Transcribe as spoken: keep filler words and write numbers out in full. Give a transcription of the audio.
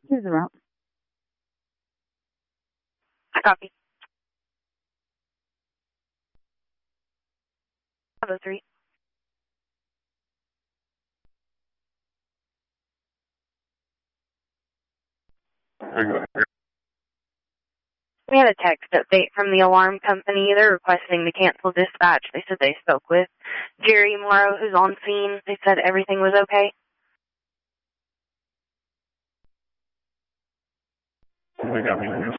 Here's the route. I copy. five oh three. We had a text update from the alarm company. They're requesting to cancel dispatch. They said they spoke with Jerry Morrow, who's on scene. They said everything was okay. We got me.